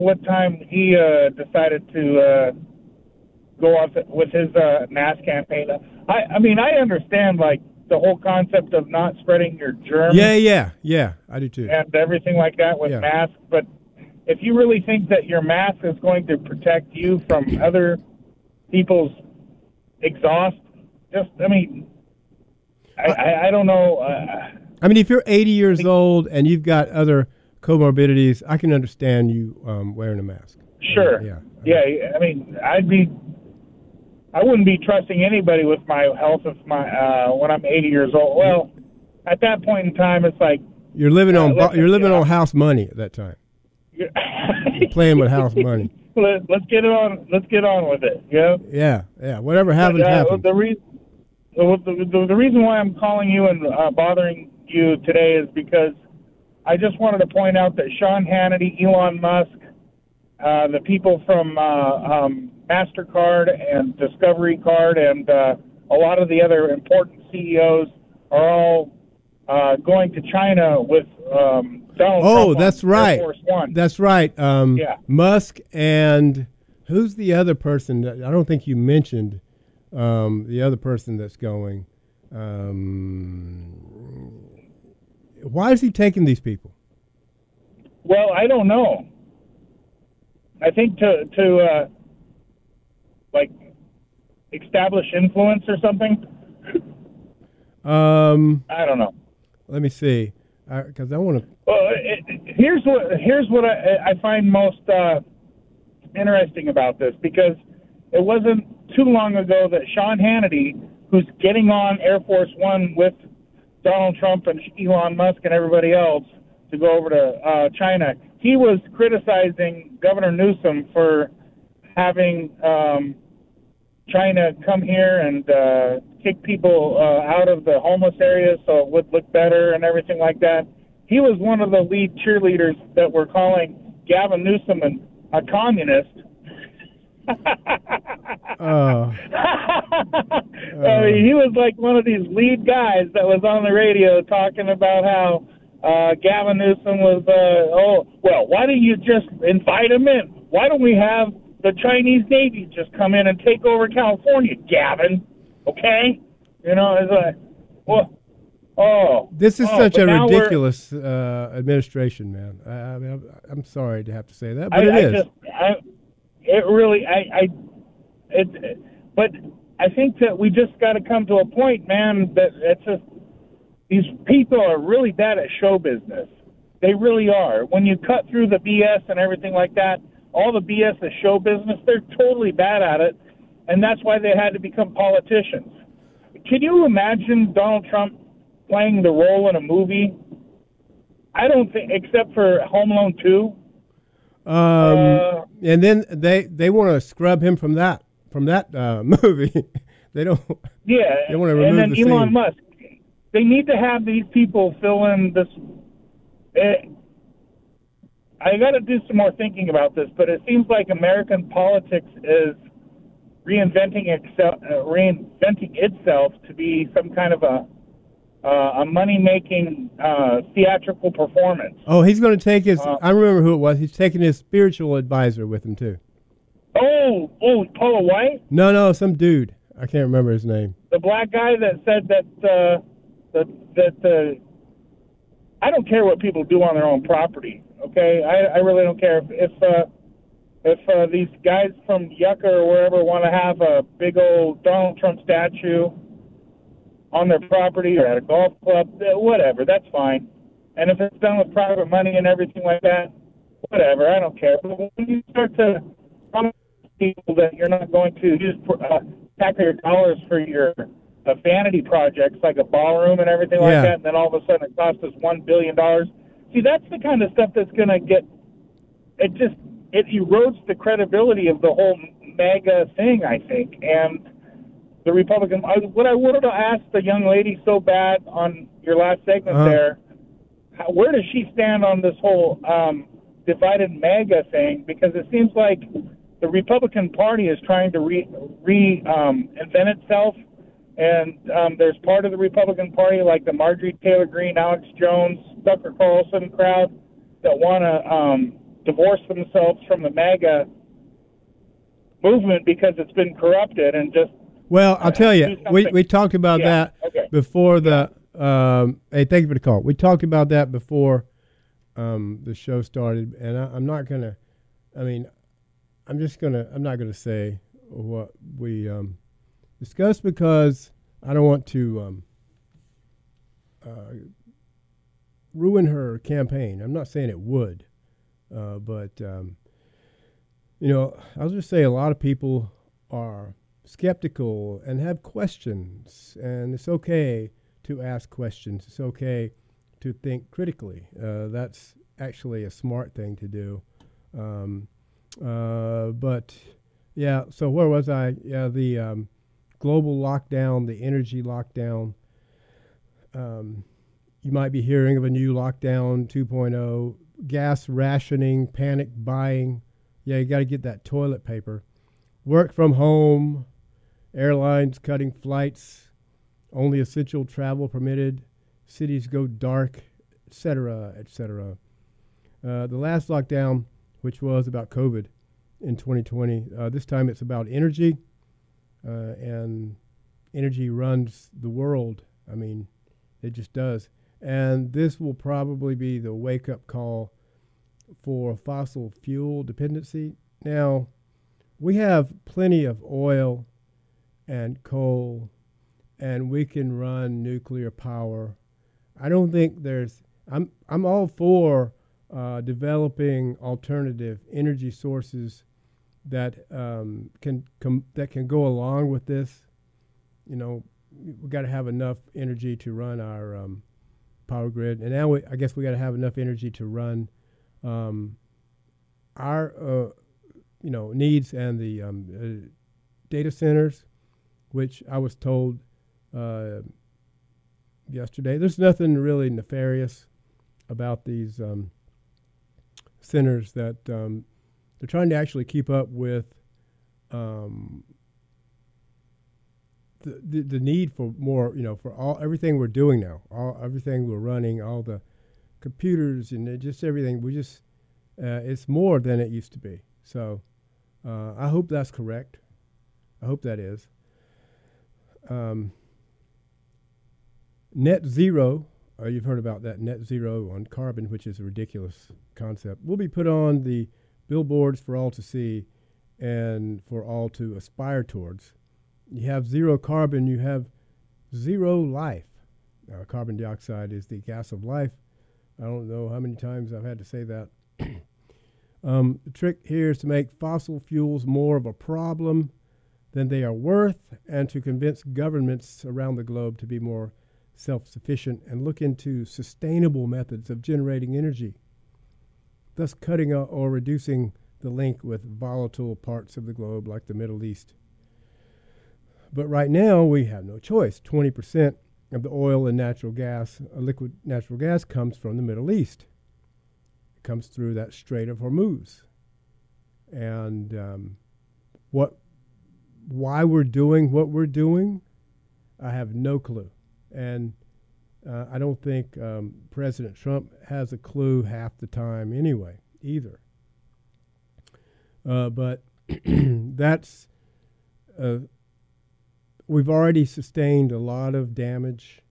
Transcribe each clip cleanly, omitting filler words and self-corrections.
what time he decided to go off with his mask campaign. I mean, I understand, like, the whole concept of not spreading your germs. Yeah, I do too. And everything like that with masks. But if you really think that your mask is going to protect you from other people's exhaust, I don't know. I mean, if you're 80 years old and you've got other comorbidities, I can understand you wearing a mask. Sure. I mean, I wouldn't be trusting anybody with my health if when I'm 80 years old. Well, at that point in time, it's like you're living on house money at that time. You're playing with house money. Let's get on with it. Yeah. Whatever happens, happens. The reason why I'm calling you and bothering you today is because I just wanted to point out that Sean Hannity, Elon Musk, the people from MasterCard and Discovery Card, and a lot of the other important CEOs are all going to China with Donald Trump. Oh, that's right. Air Force One. That's right. Musk and who's the other person? I don't think you mentioned the other person that's going. Why is he taking these people? Well, I don't know. I think to like establish influence or something. I don't know. Let me see, because I want to. Well, here's what I find most interesting about this, because it wasn't too long ago that Sean Hannity, who's getting on Air Force One with Donald Trump and Elon Musk and everybody else to go over to China, he was criticizing Governor Newsom for having China come here and kick people out of the homeless areas so it would look better and everything like that. He was one of the lead cheerleaders that were calling Gavin Newsom a communist. I mean, he was like one of these lead guys that was on the radio talking about how Gavin Newsom was, why don't you just invite him in? Why don't we have the Chinese Navy just come in and take over California, Gavin? Okay? You know, it's like, this is such a ridiculous administration, man. I mean, I'm sorry to have to say that, but it is. But I think that we just got to come to a point, man, that it's just, these people are really bad at show business. They really are. When you cut through the BS and everything like that, all the BS is show business. They're totally bad at it, and that's why they had to become politicians. Can you imagine Donald Trump playing the role in a movie? I don't think, except for Home Alone 2. And then they want to scrub him from that movie. They don't. Yeah, they want to remove and then the Elon scene. Musk. They need to have these people fill in this. I got to do some more thinking about this, but it seems like American politics is reinventing itself to be some kind of a money-making theatrical performance. Oh, he's going to take his. I remember who it was. He's taking his spiritual advisor with him too. Oh, Paula White? No, some dude. I can't remember his name. The black guy that said that I don't care what people do on their own property. Okay, I really don't care if these guys from Yucca or wherever want to have a big old Donald Trump statue on their property or at a golf club, whatever, that's fine. And if it's done with private money and everything like that, whatever, I don't care. But when you start to promise people that you're not going to use taxpayer dollars for your vanity projects like a ballroom and everything like that, and then all of a sudden it costs us $1 billion. See, that's the kind of stuff that's going to get, it erodes the credibility of the whole MAGA thing, I think. And the Republican, what I wanted to ask the young lady so bad on your last segment there, where does she stand on this whole divided MAGA thing? Because it seems like the Republican Party is trying to reinvent itself. And there's part of the Republican Party, like the Marjorie Taylor Greene, Alex Jones, Tucker Carlson crowd, that want to divorce themselves from the MAGA movement because it's been corrupted and just. Well, I'll tell you, we talked about that before the. Hey, thank you for the call. We talked about that before the show started, and I'm not gonna. I mean, I'm not gonna say what we discussed because I don't want to ruin her campaign. I'm not saying it would, but I'll just say a lot of people are skeptical and have questions, and it's okay to ask questions. It's okay to think critically. That's actually a smart thing to do. But yeah, so where was I? Yeah, the global lockdown, the energy lockdown. You might be hearing of a new lockdown 2.0, gas rationing, panic buying. Yeah, you got to get that toilet paper. Work from home, airlines cutting flights, only essential travel permitted, cities go dark, etc., etc. The last lockdown, which was about COVID in 2020, this time it's about energy, and energy runs the world. I mean, it just does. And this will probably be the wake-up call for fossil fuel dependency. Now, we have plenty of oil and coal, and we can run nuclear power. I don't think I'm all for developing alternative energy sources that can go along with this. We've got to have enough energy to run our power grid, and now I guess we got to have enough energy to run our needs and the data centers, which I was told yesterday. There's nothing really nefarious about these centers that they're trying to actually keep up with the need for more, for everything we're doing now, everything we're running, all the computers and just everything. It's more than it used to be. So I hope that's correct. I hope that is. Net zero, you've heard about that net zero on carbon, which is a ridiculous concept, will be put on the billboards for all to see and for all to aspire towards. You have zero carbon, you have zero life. Carbon dioxide is the gas of life. I don't know how many times I've had to say that. The trick here is to make fossil fuels more of a problem than they are worth, and to convince governments around the globe to be more self-sufficient and look into sustainable methods of generating energy, thus cutting or reducing the link with volatile parts of the globe like the Middle East. But right now, we have no choice. 20% of the oil and natural gas, liquid natural gas, comes from the Middle East. It comes through that Strait of Hormuz. And why we're doing what we're doing, I have no clue. And I don't think President Trump has a clue half the time anyway, either. But that's... we've already sustained a lot of damage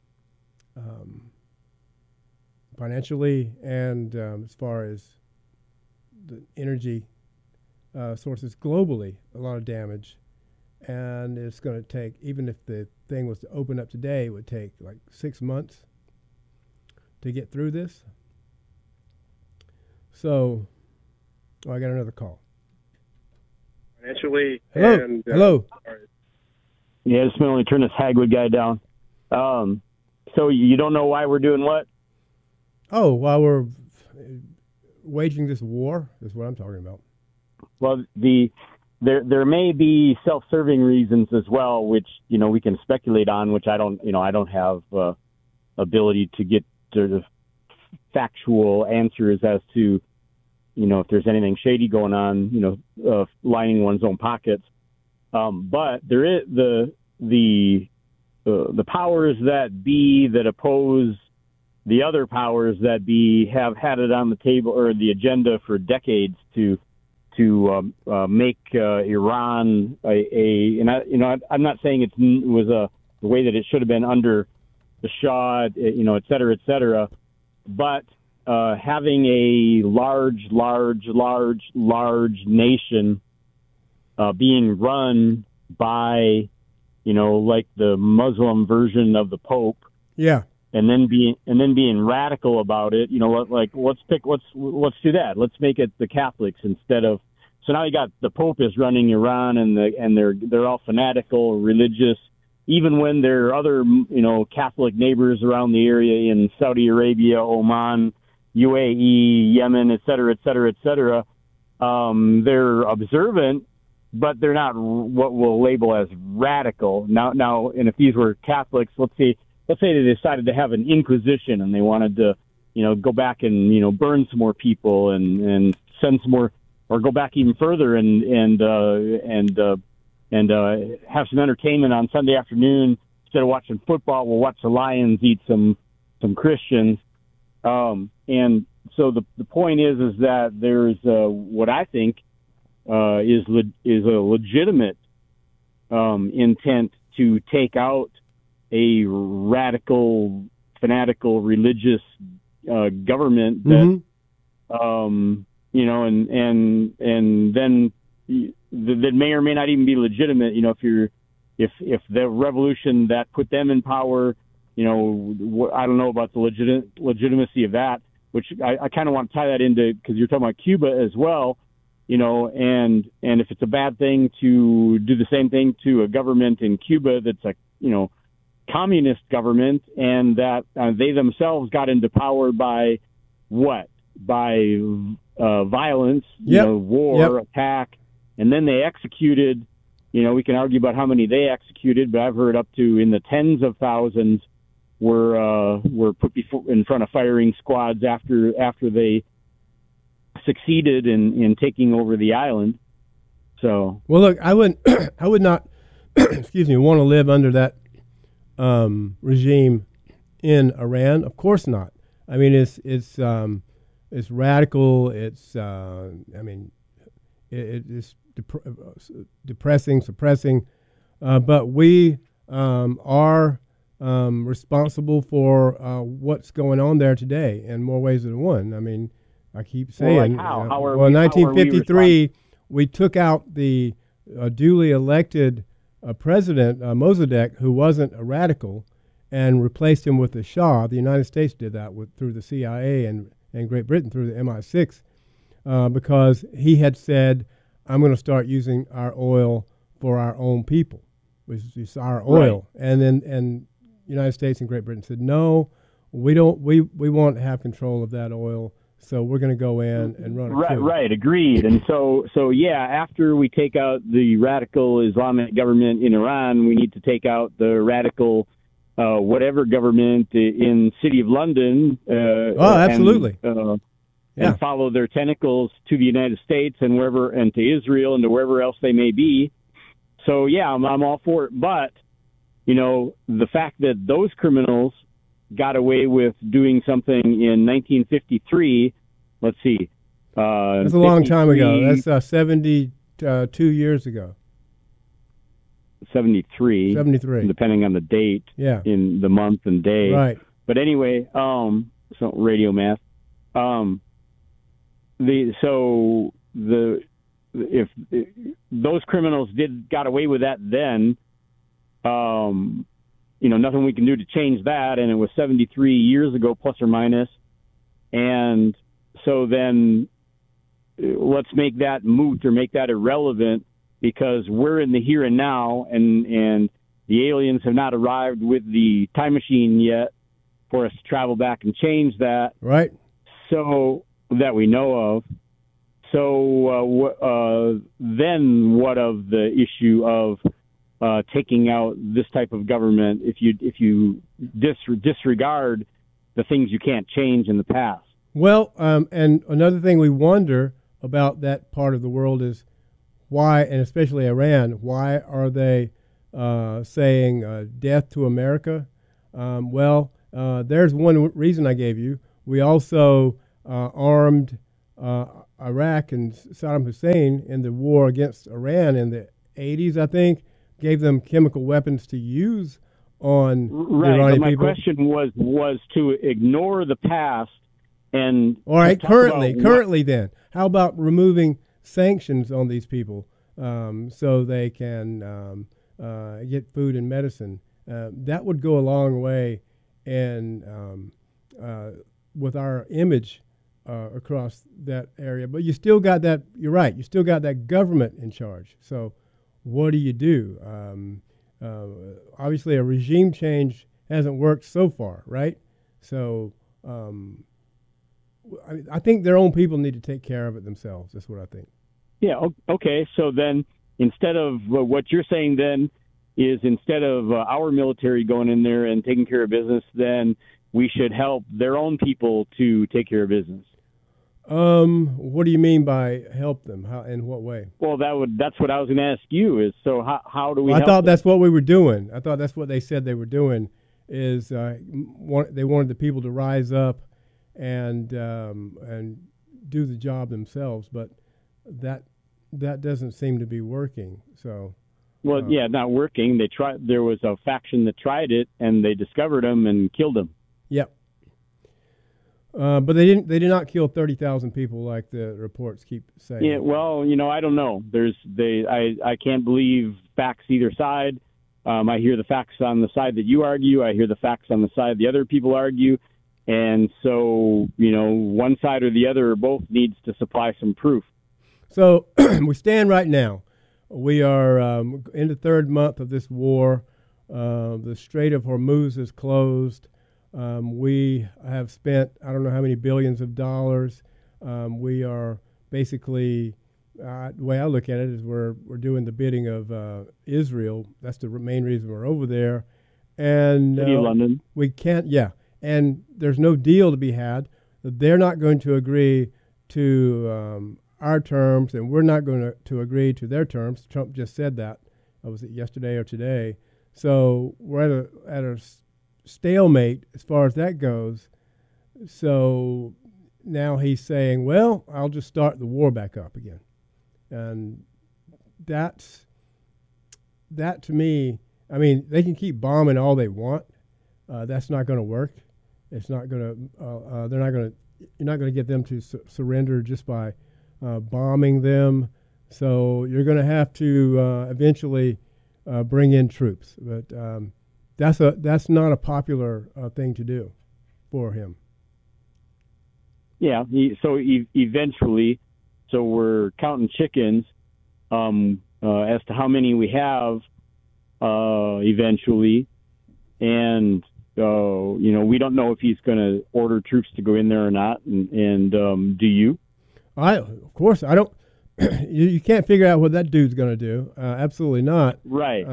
financially and as far as the energy sources globally, a lot of damage. And it's going to take, even if the thing was to open up today, it would take like 6 months to get through this. So, I got another call. Financially. Hello. And, hello. Yeah, just going to turn this Hagwood guy down. So you don't know why we're doing what? Oh, while we're waging this war is what I'm talking about. Well, there may be self-serving reasons as well, which we can speculate on. Which I don't have ability to get to the factual answers as to if there's anything shady going on, lining one's own pockets. But there is the powers that be that oppose the other powers that be have had it on the table or the agenda for decades to make Iran I'm not saying it was the way that it should have been under the Shah, et cetera, but having a large nation being run by, like the Muslim version of the Pope, yeah, and then being radical about it, let's do that. Let's make it the Catholics instead of. So now you got the Pope is running Iran, and they're all fanatical, religious. Even when there are other, Catholic neighbors around the area in Saudi Arabia, Oman, UAE, Yemen, et cetera, they're observant, but they're not what we'll label as radical. Now, and if these were Catholics, let's say they decided to have an inquisition and they wanted to, go back and burn some more people and send some more, or go back even further and have some entertainment on Sunday afternoon instead of watching football. We'll watch the Lions eat some Christians. And so the point is that there's what I think is a legitimate intent to take out a radical, fanatical, religious government that and then that may or may not even be legitimate. If the revolution that put them in power, I don't know about the legitimacy of that, which I kind of want to tie that into, because you're talking about Cuba as well, and if it's a bad thing to do the same thing to a government in Cuba that's a, communist government, and that they themselves got into power by what? By violence, war, attack, and then they executed, we can argue about how many they executed, but I've heard up to in the tens of thousands were put in front of firing squads after they succeeded in taking over the island. So, well, look, I would not, excuse me, want to live under that regime in Iran. Of course not. I mean, it's radical. It's it's depressing, suppressing, but we are responsible for what's going on there today in more ways than one. I mean, I keep saying, in 1953, we took out the duly elected president, Mossadegh, who wasn't a radical, and replaced him with the Shah. The United States did that through the CIA and Great Britain through the MI6, because he had said, I'm going to start using our oil for our own people, which is our oil. Right. And then United States and Great Britain said, no, we don't. We want to have control of that oil, so we're going to go in and run a coup. Right, agreed. And so yeah, after we take out the radical Islamic government in Iran, we need to take out the radical whatever government in City of London. Absolutely. And follow their tentacles to the United States and to Israel and to wherever else they may be. So yeah, I'm all for it. But the fact that those criminals got away with doing something in 1953. Let's see. That's a long time ago. That's 72 years ago. 73, depending on the date, in the month and day. Right. But anyway, so radio math. If those criminals got away with that then, nothing we can do to change that, and it was 73 years ago, plus or minus. And so then let's make that moot or make that irrelevant, because we're in the here and now, and the aliens have not arrived with the time machine yet for us to travel back and change that. Right. So that we know of. So then what of the issue of taking out this type of government if you disregard the things you can't change in the past? Well, and another thing we wonder about that part of the world is why, and especially Iran, why are they saying death to America? Well, There's one reason I gave you. We also armed Iraq and Saddam Hussein in the war against Iran in the 80s, I think, gave them chemical weapons to use on the Iranian my people. question was to ignore the past and all right, talk currently then, how about removing sanctions on these people so they can get food and medicine? That would go a long way in with our image across that area. But you still got that. You're right. You still got that government in charge. So what do you do? Obviously, a regime change hasn't worked so far, right? So I think their own people need to take care of it themselves. That's what I think. Yeah. Okay. So then, instead of what you're saying, then is instead of our military going in there and taking care of business, then we should help their own people to take care of business. What do you mean by help them? How, in what way? Well, that's what I was going to ask you is, so how do we help I thought them? that's what we were doing. I thought that's what they said they were doing is they wanted the people to rise up and do the job themselves, but that doesn't seem to be working. So well, not working. They tried. There was a faction that tried it, and they discovered them and killed them. Yep. But they didn't. They did not kill 30,000 people like the reports keep saying. Yeah. Well, I don't know. I can't believe facts either side. I hear the facts on the side that you argue. I hear the facts on the side the other people argue. And so, one side or the other or both needs to supply some proof. So we stand right now. We are in the third month of this war. The Strait of Hormuz is closed. We have spent, I don't know how many billions of dollars. We are basically, the way I look at it is we're doing the bidding of Israel. That's the main reason we're over there. And City of London. We can't, and there's no deal to be had. They're not going to agree to our terms, and we're not going to agree to their terms. Trump just said that. Was it yesterday or today? So we're at a stalemate as far as that goes. So now he's saying, well, I'll just start the war back up again. And that to me, I mean, they can keep bombing all they want. That's not going to work. It's not going to, you're not going to get them to surrender just by bombing them. So you're going to have to eventually bring in troops. But that's not a popular thing to do for him. Yeah. So eventually, so we're counting chickens as to how many we have eventually, and we don't know if he's going to order troops to go in there or not. And do you? Of course, I don't. You can't figure out what that dude's going to do. Absolutely not. Right.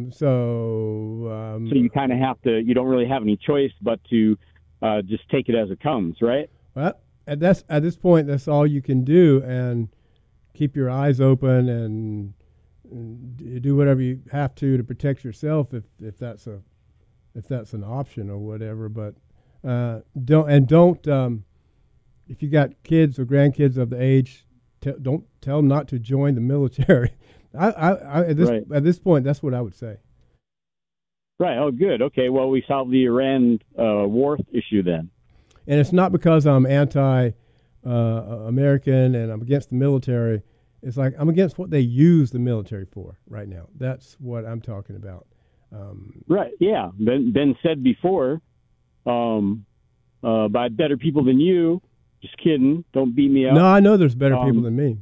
So you kind of have to. You don't really have any choice but to just take it as it comes, right? Well, at this point, that's all you can do, and keep your eyes open and do whatever you have to protect yourself if that's an option or whatever. But don't. If you got kids or grandkids of the age, don't tell them not to join the military. At this point, that's what I would say. Right. Oh, good. Okay. Well, we solved the Iran war issue then. And it's not because I'm anti-American and I'm against the military. It's like I'm against what they use the military for right now. That's what I'm talking about. Right. Yeah. Been said before by better people than you. Just kidding. Don't beat me up. No, I know there's better people than me.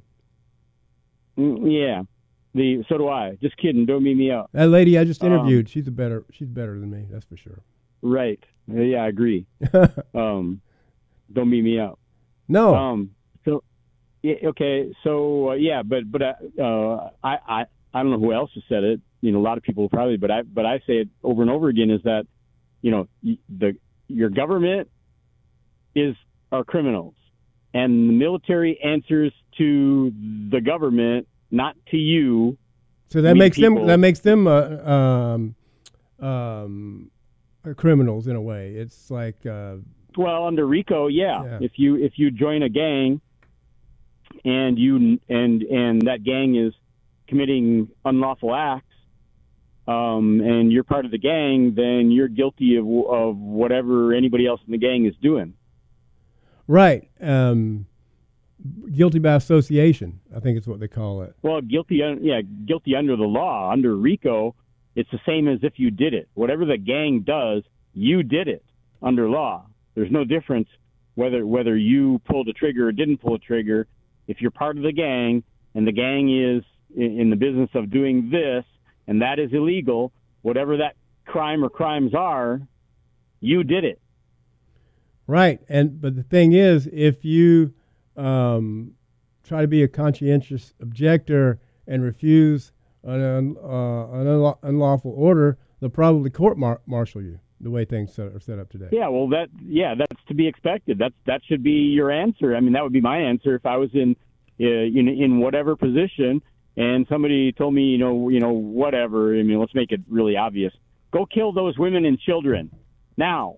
Yeah. So do I. Just kidding. Don't beat me up. That lady I just interviewed, she's better than me. That's for sure. Right. Yeah, I agree. Don't beat me up. No. So, yeah. Okay. So, but I don't know who else has said it. A lot of people probably, but I say it over and over again is that, your government are criminals, and the military answers to the government, not to you. So that makes people. them criminals in a way. It's like well, under RICO, yeah. If you join a gang and that gang is committing unlawful acts, and you're part of the gang, then you're guilty of whatever anybody else in the gang is doing. Right. Guilty by association, I think is what they call it. Well, guilty under the law. Under RICO, it's the same as if you did it. Whatever the gang does, you did it under law. There's no difference whether you pulled a trigger or didn't pull a trigger. If you're part of the gang and the gang is in the business of doing this, and that is illegal, whatever that crime or crimes are, you did it. Right. But the thing is, if you try to be a conscientious objector and refuse an unlawful order, they'll probably court-martial you, the way things are set up today. Yeah, well, that's to be expected. That should be your answer. I mean, that would be my answer if I was in whatever position and somebody told me, whatever. I mean, let's make it really obvious. Go kill those women and children now.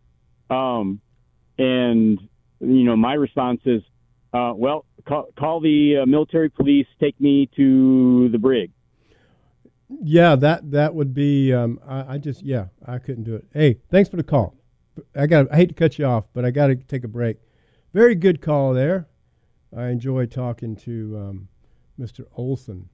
And my response is, well, call the military police, take me to the brig. Yeah, that would be. I couldn't do it. Hey, thanks for the call. I hate to cut you off, but I got to take a break. Very good call there. I enjoy talking to Mr. Olson,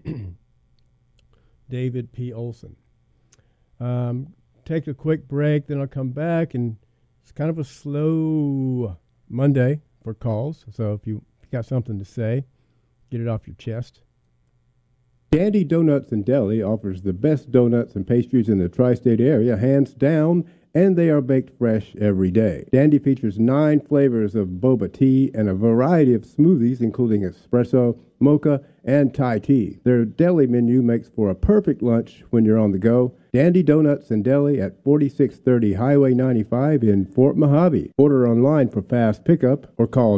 David P. Olson. Take a quick break, then I'll come back, and it's kind of a slow Monday for calls. So if you got something to say, get it off your chest. Dandy Donuts and Deli offers the best donuts and pastries in the tri-state area, hands down, and they are baked fresh every day. Dandy features 9 flavors of boba tea and a variety of smoothies, including espresso, mocha, and Thai tea. Their deli menu makes for a perfect lunch when you're on the go. Dandy Donuts and Deli at 4630 Highway 95 in Fort Mojave. Order online for fast pickup or call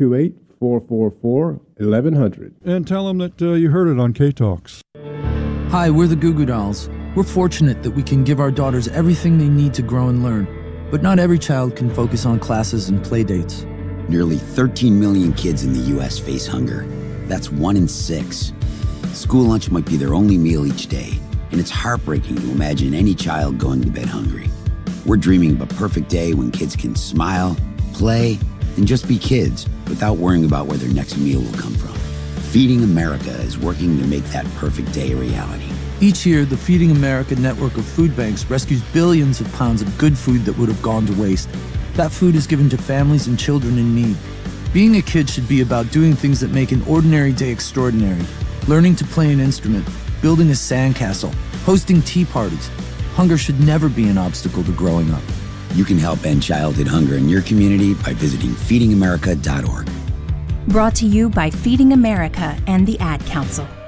928-444-1100. And tell them that you heard it on K-Talks. Hi, we're the Goo Goo Dolls. We're fortunate that we can give our daughters everything they need to grow and learn. But not every child can focus on classes and play dates. Nearly 13 million kids in the U.S. face hunger. That's 1 in 6. School lunch might be their only meal each day, and it's heartbreaking to imagine any child going to bed hungry. We're dreaming of a perfect day when kids can smile, play, and just be kids without worrying about where their next meal will come from. Feeding America is working to make that perfect day a reality. Each year, the Feeding America network of food banks rescues billions of pounds of good food that would have gone to waste. That food is given to families and children in need. Being a kid should be about doing things that make an ordinary day extraordinary. Learning to play an instrument, building a sandcastle, hosting tea parties. Hunger should never be an obstacle to growing up. You can help end childhood hunger in your community by visiting feedingamerica.org. Brought to you by Feeding America and the Ad Council.